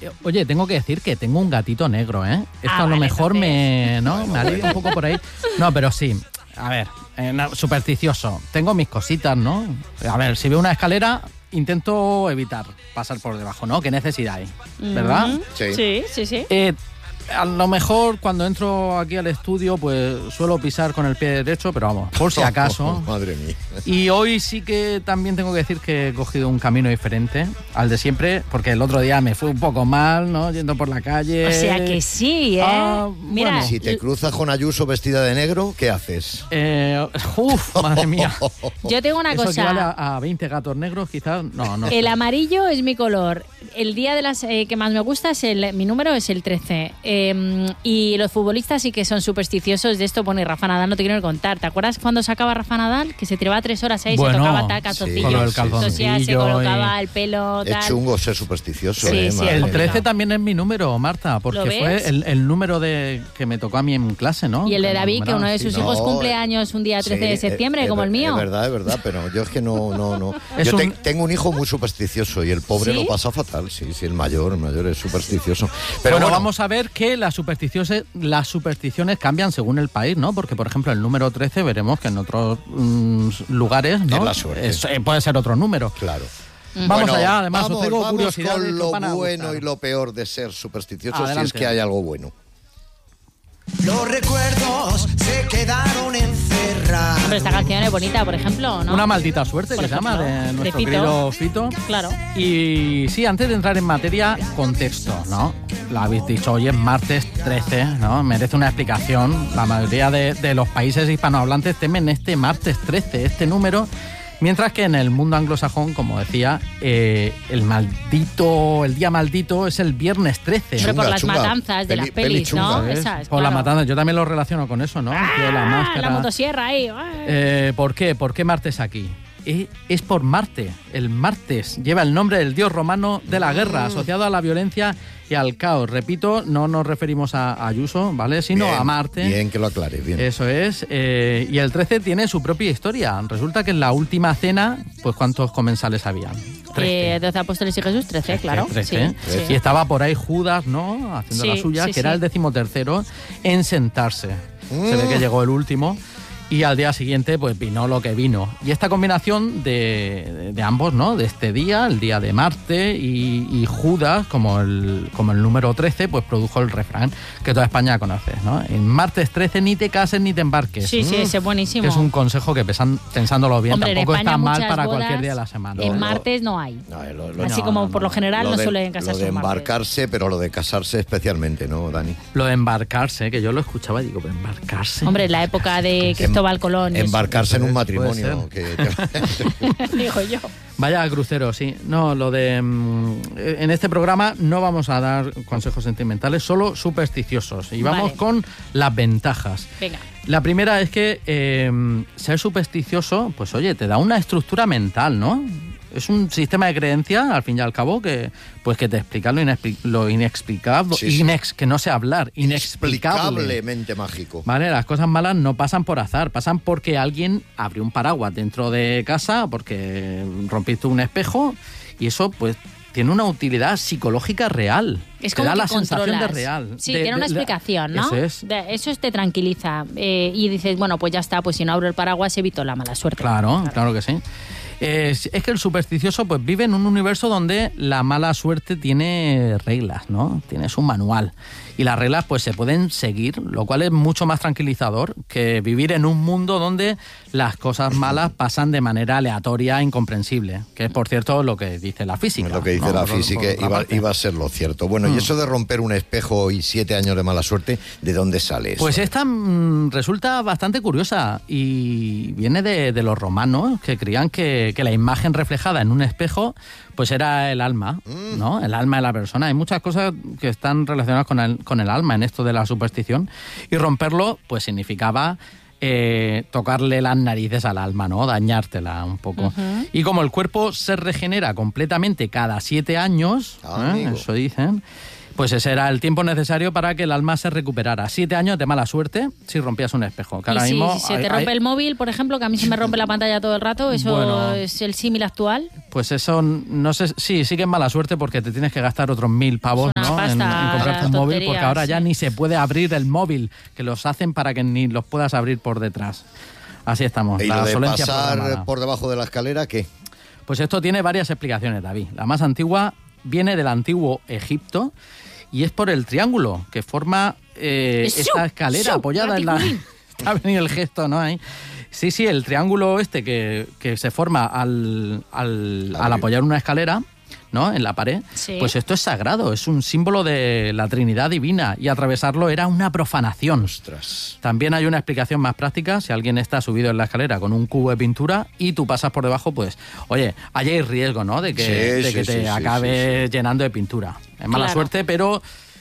Oye, tengo que decir que tengo un gatito negro, ¿eh? Esto a lo mejor me alivia un poco por ahí. No, pero sí. A ver, supersticioso. Tengo mis cositas, ¿no? A ver, si veo una escalera, intento evitar pasar por debajo, ¿no? ¿Qué necesidad hay? ¿Verdad? Sí. A lo mejor cuando entro aquí al estudio, pues suelo pisar con el pie derecho, pero vamos, por si acaso. Madre mía. Y hoy sí que también tengo que decir que he cogido un camino diferente al de siempre, porque el otro día me fue un poco mal, ¿no? Yendo por la calle. O sea que sí, ¿eh? Mira, bueno, si te cruzas con Ayuso vestida de negro, ¿qué haces? Madre mía. Yo tengo una ¿Eso cosa. equivale a 20 gatos negros, quizás? No. El amarillo es mi color. El día de las que más me gusta mi número es el 13. Y los futbolistas sí que son supersticiosos de esto. Pone Rafa Nadal, no te quiero ni contar. ¿Te acuerdas cuando sacaba Rafa Nadal? Que se tiraba 3 horas ahí, se tocaba tal calzoncillo. Se colocaba el pelo, tal. Es chungo ser supersticioso. Sí, el 13 también es mi número, Marta, porque fue el número que me tocó a mí en clase, ¿no? Y el de David, que uno de sus hijos cumple años un día 13 de septiembre, como el mío. Es verdad, pero yo es que no. Yo tengo un hijo muy supersticioso y el pobre lo pasa fatal. Sí, el mayor es supersticioso. Pero bueno, vamos a ver que las supersticiones cambian según el país, ¿no? Porque, por ejemplo, el número 13 veremos que en otros lugares, ¿no? Es la suerte. Puede ser otro número. Claro. Vamos allá, además os traigo curiosidades con lo bueno y lo peor de ser supersticioso, si es que hay algo bueno. Los recuerdos se quedaron encerrados. Pero esta canción es bonita, por ejemplo, ¿no? Una maldita suerte, por que ejemplo, se llama, de nuestro Fito. querido Fito. Claro. Y sí, antes de entrar en materia, contexto, ¿no? Lo habéis dicho, hoy es martes 13, ¿no? Merece una explicación. La mayoría de los países hispanohablantes temen este martes 13, este número. Mientras que en el mundo anglosajón, como decía, el día maldito es el viernes 13. Pero por las matanzas de las pelis, ¿no? Esas, por las matanzas, yo también lo relaciono con eso, ¿no? La máscara. La motosierra ahí. ¿Por qué? ¿Por qué martes aquí? Es por Marte. El martes lleva el nombre del dios romano de la guerra, asociado a la violencia y al caos. Repito, no nos referimos a Ayuso, ¿vale? Sino a Marte. Bien que lo aclares, bien. Eso es. Y el 13 tiene su propia historia. Resulta que en la última cena, pues ¿cuántos comensales habían? 12 apóstoles y Jesús, 13, claro. 13. Sí. Y estaba por ahí Judas, ¿no? Haciendo la suya, que era el 13º en sentarse. Se ve que llegó el último. Y al día siguiente, pues vino lo que vino. Y esta combinación de ambos, ¿no? De este día, el día de Marte y Judas, como el número 13, pues produjo el refrán que toda España conoce, ¿no? En martes 13 ni te cases ni te embarques. Sí, ese es buenísimo. Que es un consejo que pensándolo bien, hombre, tampoco está mal para bodas, cualquier día de la semana. En martes no hay. Así como por lo general no suelen casarse. Lo de embarcarse, pero lo de casarse especialmente, ¿no, Dani? Lo de embarcarse, que yo lo escuchaba y digo, pero embarcarse. Hombre, en la época de Cristóbal Colón. Embarcarse en un matrimonio. Digo yo. Vaya crucero, sí. No, lo de... en este programa no vamos a dar consejos sentimentales, solo supersticiosos. Y vamos con las ventajas. Venga. La primera es que ser supersticioso, pues oye, te da una estructura mental, ¿no? Es un sistema de creencias, al fin y al cabo, que te explica lo inexplicable, que no sé hablar, inexplicablemente mágico. Vale, las cosas malas no pasan por azar, pasan porque alguien abrió un paraguas dentro de casa, porque rompiste un espejo, y eso, pues, tiene una utilidad psicológica real. Es te como da que la sensación de real. Sí, tiene una explicación, ¿no? Eso te tranquiliza. Y dices, bueno, pues ya está, pues si no abro el paraguas evito la mala suerte. Claro que sí. Es que el supersticioso pues vive en un universo donde la mala suerte tiene reglas, ¿no? Tiene su manual. Y las reglas pues se pueden seguir, lo cual es mucho más tranquilizador que vivir en un mundo donde las cosas malas pasan de manera aleatoria e incomprensible, que es, por cierto, lo que dice la física. Lo que dice la física iba a ser lo cierto. Bueno, y eso de romper un espejo y 7 años de mala suerte, ¿de dónde sale eso? Pues esta resulta bastante curiosa y viene de los romanos, que creían que la imagen reflejada en un espejo pues era el alma, ¿no? El alma de la persona. Hay muchas cosas que están relacionadas con el alma en esto de la superstición, y romperlo pues significaba tocarle las narices al alma, ¿no? Dañártela un poco. Uh-huh. Y como el cuerpo se regenera completamente cada 7 años, eso dicen, pues ese era el tiempo necesario para que el alma se recuperara. 7 años de mala suerte si rompías un espejo. Que ahora mismo si se te rompe el móvil, por ejemplo, que a mí se me rompe la pantalla todo el rato, ¿eso es el símil actual? Pues eso, no sé, sí que es mala suerte porque te tienes que gastar otros 1.000 pavos comprarte un móvil, porque ahora ya ni se puede abrir el móvil, que los hacen para que ni los puedas abrir por detrás. Así estamos. ¿Y la lo de solencia pasar programada por debajo de la escalera qué? Pues esto tiene varias explicaciones, David. La más antigua viene del antiguo Egipto y es por el triángulo que forma esta escalera apoyada en la... Está venido el gesto, ¿no? Ahí. Sí, el triángulo que se forma al apoyar una escalera, ¿no? En la pared, sí. Pues esto es sagrado, es un símbolo de la Trinidad Divina y atravesarlo era una profanación. Ostras. También hay una explicación más práctica: si alguien está subido en la escalera con un cubo de pintura y tú pasas por debajo, pues, oye, ahí hay riesgo, ¿no? De que te acabes llenando de pintura. Es mala suerte, pero...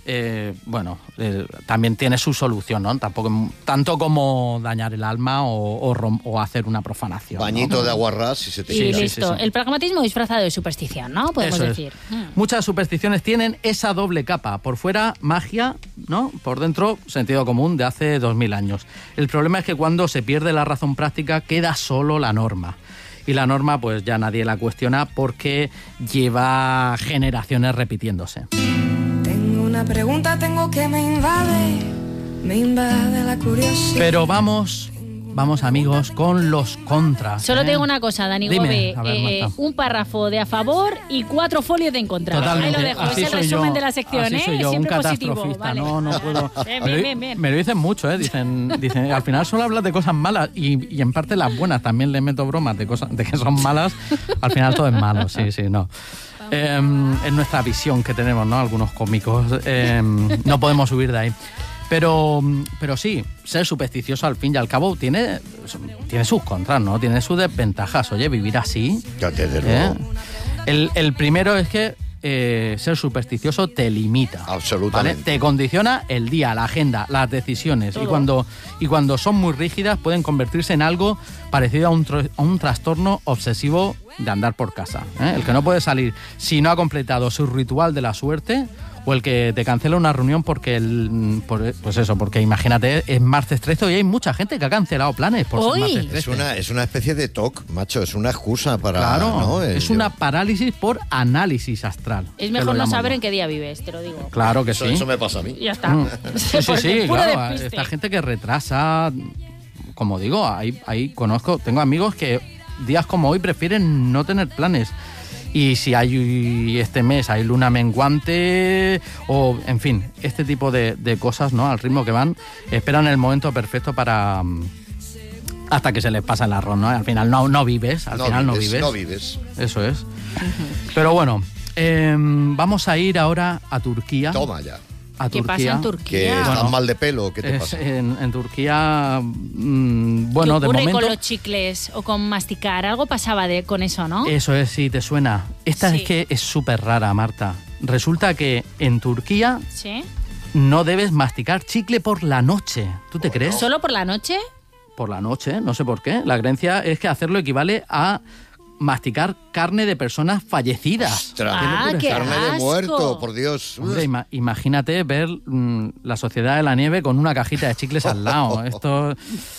también tiene su solución, ¿no? Tampoco tanto como dañar el alma o hacer una profanación. Bañito, ¿no? De agua ras y se te quita. Y listo. Sí. El pragmatismo disfrazado de superstición, ¿no? Podemos decir. Muchas supersticiones tienen esa doble capa. Por fuera, magia, ¿no? Por dentro, sentido común de hace 2000 años. El problema es que cuando se pierde la razón práctica, queda solo la norma. Y la norma, pues ya nadie la cuestiona porque lleva generaciones repitiéndose. Una pregunta tengo que me invade la curiosidad. Pero vamos amigos con los contras. Solo tengo una cosa, Dani Gobe, un párrafo de a favor y 4 folios de en contra. Totalmente. Ahí lo dejo, es el resumen de la sección, así soy yo, siempre un positivo. Catastrofista, vale. No puedo. Bien. Me lo dicen mucho, Dicen, al final solo hablas de cosas malas y en parte las buenas también le meto bromas de cosas de que son malas. Al final todo es malo, sí, no. Es nuestra visión que tenemos, ¿no? Algunos cómicos. No podemos huir de ahí. Pero sí, ser supersticioso al fin y al cabo tiene sus contras, ¿no? Tiene sus desventajas. Oye, vivir así... Ya desde luego. El primero es que ser supersticioso te limita. Absolutamente. ¿Vale? Te condiciona el día, la agenda, las decisiones. Y cuando son muy rígidas pueden convertirse en algo parecido a un trastorno obsesivo de andar por casa. El que no puede salir si no ha completado su ritual de la suerte, o el que te cancela una reunión porque imagínate, es martes 13 y hay mucha gente que ha cancelado planes por ser martes 13. Es una especie de TOC, macho, es una excusa para... Claro, ¿no? Es una parálisis por análisis astral. Es mejor no saber en qué día vives, te lo digo. Claro que sí. Eso me pasa a mí. Ya está. Sí, claro. Esta gente que retrasa, como digo, tengo amigos que días como hoy prefieren no tener planes. Y si este mes hay luna menguante o, en fin, este tipo de cosas, ¿no? Al ritmo que van, esperan el momento perfecto para... hasta que se les pasa el arroz, ¿no? Al final no vives, no vives. Eso es. Pero bueno, vamos a ir ahora a Turquía. Toma ya. ¿Qué pasa en Turquía? ¿Que estás mal de pelo? ¿Qué te pasa? En Turquía, de momento... con los chicles o con masticar? Algo pasaba con eso, ¿no? Eso es, sí, te suena. Esta es que es súper rara, Marta. Resulta que en Turquía no debes masticar chicle por la noche. ¿Tú te crees? ¿Solo por la noche? Por la noche, no sé por qué. La creencia es que hacerlo equivale a masticar carne de personas fallecidas. ¡Ostras! ¡Qué carne asco! de muerto, por Dios. Hombre, imagínate ver la Sociedad de la Nieve con una cajita de chicles al lado. Esto...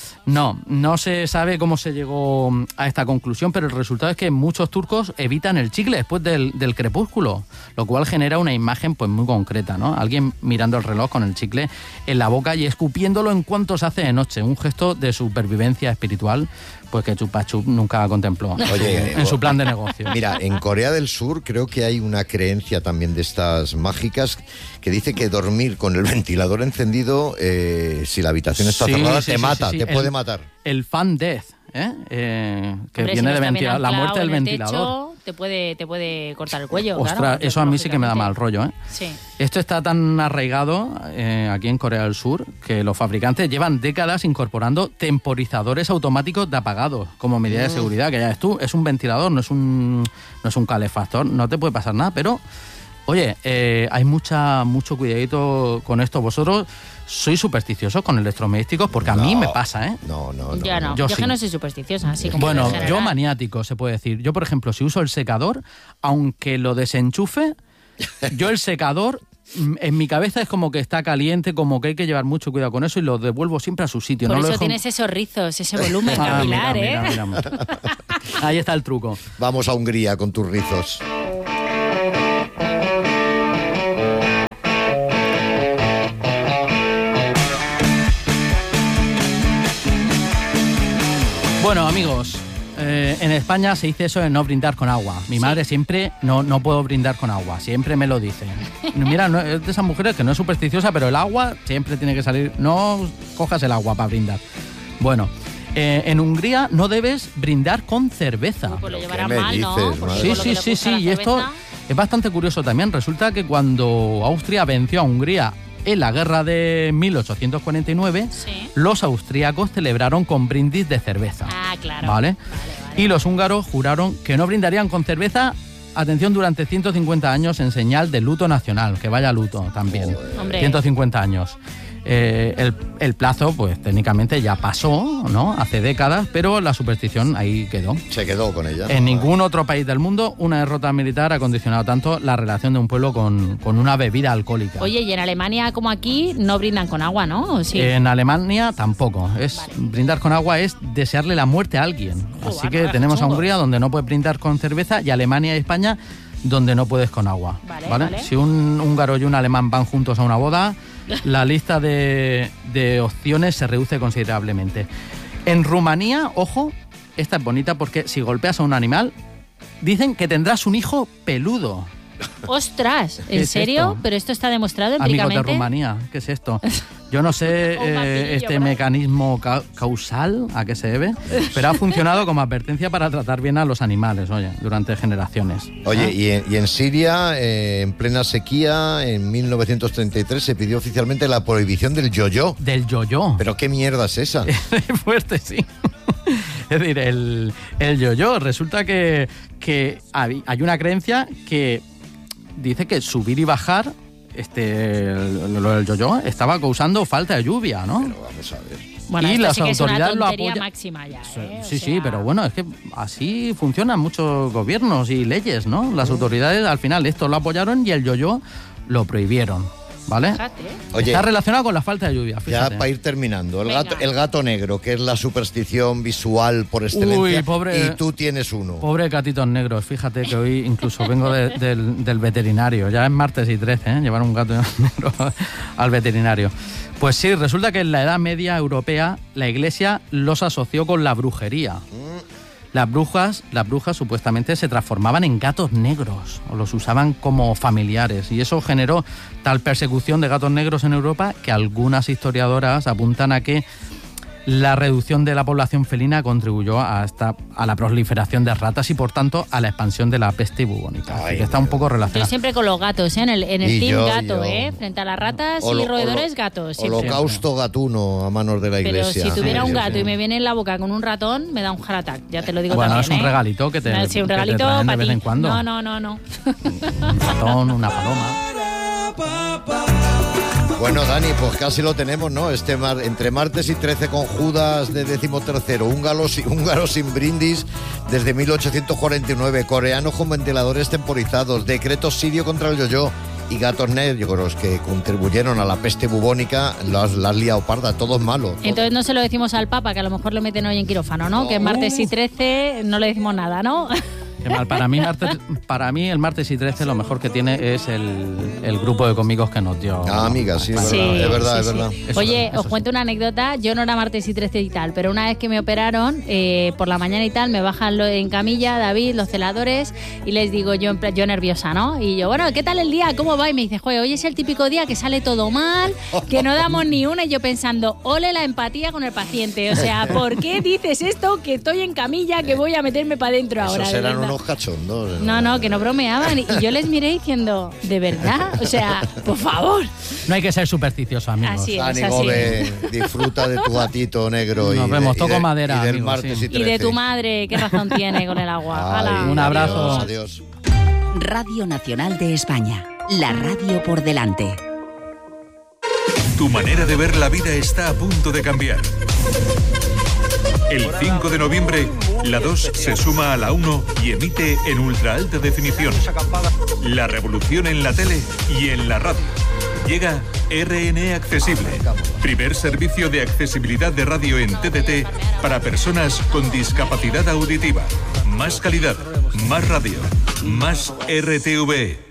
No se sabe cómo se llegó a esta conclusión, pero el resultado es que muchos turcos evitan el chicle después del crepúsculo, lo cual genera una imagen pues muy concreta, ¿no? Alguien mirando el reloj con el chicle en la boca y escupiéndolo en cuanto se hace de noche, un gesto de supervivencia espiritual pues que Chupa Chup nunca contempló en su plan de negocio. Mira, en Corea del Sur creo que hay una creencia también de estas mágicas que dice que dormir con el ventilador encendido, si la habitación está cerrada, te mata, te puede matar. El fan death, que hombre, viene si de la muerte del ventilador. Techo, te puede cortar el cuello. Ostras, claro, eso a mí sí que me da mal rollo, ¿eh? Sí. Esto está tan arraigado aquí en Corea del Sur que los fabricantes llevan décadas incorporando temporizadores automáticos de apagados como medida de seguridad, que ya ves tú, es un ventilador, no es un calefactor, no te puede pasar nada, pero oye, hay mucho cuidadito con esto. Vosotros sois supersticiosos con electrodomésticos porque a mí me pasa, ¿eh? No. Ya no. Yo que no soy supersticiosa, así como bueno, yo maniático, se puede decir. Yo, por ejemplo, si uso el secador, aunque lo desenchufe, yo el secador, en mi cabeza es como que está caliente, como que hay que llevar mucho cuidado con eso y lo devuelvo siempre a su sitio. Por no eso lo dejo... tienes esos rizos, ese volumen capilar, mira. Ahí está el truco. Vamos a Hungría con tus rizos. Bueno, amigos, en España se dice eso de no brindar con agua. Mi madre siempre, no puedo brindar con agua, siempre me lo dice. Mira, no, es de esas mujeres que no es supersticiosa, pero el agua siempre tiene que salir. No cojas el agua para brindar. Bueno, en Hungría no debes brindar con cerveza. Pues lo llevarán mal, ¿no? Sí, y esto es bastante curioso también. Resulta que cuando Austria venció a Hungría en la guerra de 1849, los austríacos celebraron con brindis de cerveza. Ah, claro. ¿Vale? Y los húngaros juraron que no brindarían con cerveza, atención, durante 150 años en señal de luto nacional, que vaya luto también. Hombre. 150 años. El plazo, pues técnicamente ya pasó, ¿no? Hace décadas, pero la superstición ahí quedó. Se quedó con ella. En ningún otro país del mundo una derrota militar ha condicionado tanto la relación de un pueblo con una bebida alcohólica. Oye, y en Alemania, como aquí, no brindan con agua, ¿no? ¿Sí? En Alemania tampoco. Brindar con agua es desearle la muerte a alguien. Así que tenemos a Hungría, donde no puedes brindar con cerveza, y Alemania y España, donde no puedes con agua. ¿Vale? Si un húngaro y un alemán van juntos a una boda, la lista de opciones se reduce considerablemente. En Rumanía, ojo, esta es bonita porque si golpeas a un animal, dicen que tendrás un hijo peludo. ¡Ostras! ¿En serio? ¿Pero esto está demostrado empíricamente? Amigos de Rumanía, ¿qué es esto? Yo no sé este mecanismo causal a qué se debe, pero ha funcionado como advertencia para tratar bien a los animales, oye, durante generaciones. Oye, y en Siria, en plena sequía, en 1933 se pidió oficialmente la prohibición del yo-yo. ¿Del yo-yo? ¿Pero qué mierda es esa? Es fuerte, sí. Es decir, el yo-yo, resulta que hay una creencia que dice que subir y bajar, lo del yo-yo, estaba causando falta de lluvia, ¿no? Pero vamos a ver. Bueno, y esto las sí que autoridades es una tontería lo apoyan. Máxima ya, ¿eh? Sí, pero bueno, es que así funcionan muchos gobiernos y leyes, ¿no? Las autoridades al final esto lo apoyaron y el yo-yo lo prohibieron. ¿Vale? Fíjate. Oye, está relacionado con la falta de lluvia, fíjate. Ya para ir terminando, el gato negro, que es la superstición visual por excelencia. Uy, pobre, y tú tienes uno. Pobre gatitos negros, fíjate que hoy incluso vengo del veterinario. Ya es martes y 13, ¿eh? Llevar un gato negro al veterinario. Pues sí, resulta que en la Edad Media europea la Iglesia los asoció con la brujería. Las brujas supuestamente se transformaban en gatos negros o los usaban como familiares, y eso generó tal persecución de gatos negros en Europa que algunas historiadoras apuntan a que la reducción de la población felina contribuyó a la proliferación de ratas y por tanto a la expansión de la peste bubónica. Así que está un poco relacionado. Yo siempre con los gatos, en el team gato, frente a las ratas y roedores, gatos. Holocausto gatuno a manos de la Iglesia. Pero si tuviera un gato y me viene en la boca con un ratón, me da un heart attack, ya te lo digo también. Bueno, es un regalito que te, sí, un regalito que te traen de para vez ti. en cuando. No. Un ratón, una paloma. Bueno, Dani, pues casi lo tenemos, ¿no? Entre martes y 13 con Judas de 13º, húngaros sin brindis desde 1849, coreanos con ventiladores temporizados, decreto sirio contra el yo-yo y gatos negros que contribuyeron a la peste bubónica, las liado parda, todo es malo. Entonces no se lo decimos al Papa, que a lo mejor lo meten hoy en quirófano, ¿no? Que es martes y 13 no le decimos nada, ¿no? Qué mal. Para mí el martes y 13 lo mejor que tiene es el grupo de cómicos que nos dio. Ah, amiga, sí, es verdad. Oye, os cuento una anécdota. Yo no era martes y 13 y tal, pero una vez que me operaron, por la mañana y tal, me bajan en camilla David, los celadores, y les digo yo nerviosa, ¿no? Y yo, bueno, ¿qué tal el día? ¿Cómo va? Y me dice, joder, hoy es el típico día que sale todo mal, que no damos ni una, y yo pensando, ole la empatía con el paciente. O sea, ¿por qué dices esto? Que estoy en camilla, que voy a meterme para adentro ahora. Esos eran unos cachondos. No, que no bromeaban. Y yo les miré diciendo, ¿de verdad? O sea, por favor. No hay que ser supersticioso, amigos. Así es, Dani Gobe, disfruta de tu gatito negro. Nos vemos, toco madera, y del amigos, martes sí. y 13. Y de tu madre, ¿qué razón tiene con el agua? Ay, un abrazo. Adiós. Radio Nacional de España. La radio por delante. Tu manera de ver la vida está a punto de cambiar. El 5 de noviembre, la 2 se suma a la 1 y emite en ultra alta definición. La revolución en la tele y en la radio. Llega RN Accesible, primer servicio de accesibilidad de radio en TDT para personas con discapacidad auditiva. Más calidad, más radio, más RTV.